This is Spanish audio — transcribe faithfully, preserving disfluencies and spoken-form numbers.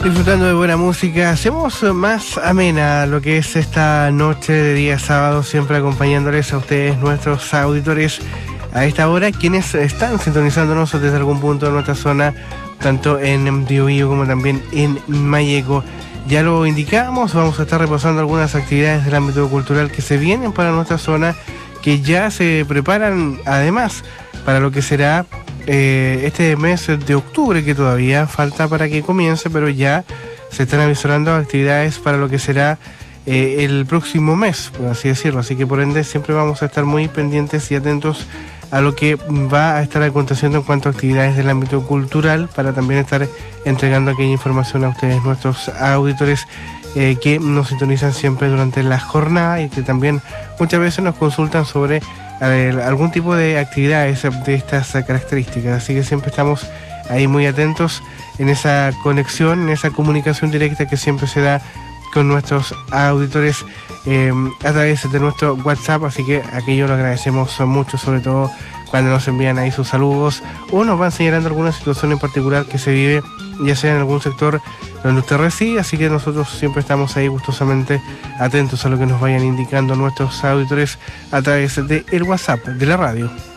Disfrutando de buena música, hacemos más amena lo que es esta noche de día sábado, siempre acompañándoles a ustedes, nuestros auditores, a esta hora, quienes están sintonizándonos desde algún punto de nuestra zona, tanto en Biobío como también en Mayeco. Ya lo indicamos, vamos a estar repasando algunas actividades del ámbito cultural que se vienen para nuestra zona, que ya se preparan además para lo que será Eh, este mes de octubre, que todavía falta para que comience, pero ya se están avisorando actividades para lo que será eh, el próximo mes, por así decirlo. Así que por ende siempre vamos a estar muy pendientes y atentos a lo que va a estar aconteciendo en cuanto a actividades del ámbito cultural, para también estar entregando aquella información a ustedes, nuestros auditores, eh, que nos sintonizan siempre durante la jornada y que también muchas veces nos consultan sobre eh, algún tipo de actividades de estas características. Así que siempre estamos ahí muy atentos en esa conexión, en esa comunicación directa que siempre se da con nuestros auditores eh, a través de nuestro WhatsApp. Así que aquello lo agradecemos mucho, sobre todo cuando nos envían ahí sus saludos o nos van señalando alguna situación en particular que se vive, ya sea en algún sector donde usted reside. Así que nosotros siempre estamos ahí gustosamente atentos a lo que nos vayan indicando nuestros auditores a través del WhatsApp de la radio.